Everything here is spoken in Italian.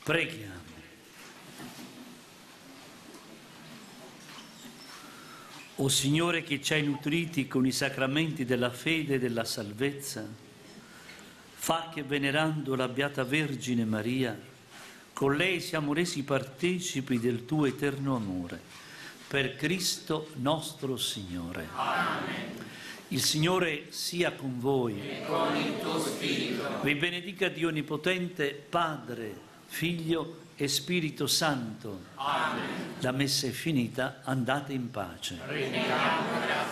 Preghiamo. O Signore, che ci hai nutriti con i sacramenti della fede e della salvezza, fa che venerando la Beata Vergine Maria, con lei siamo resi partecipi del tuo eterno amore. Per Cristo nostro Signore. Amen. Il Signore sia con voi. E con il tuo spirito. Vi benedica Dio Onnipotente, Padre, Figlio e Spirito Santo. Amen. La messa è finita, andate in pace. Rendiamo grazie.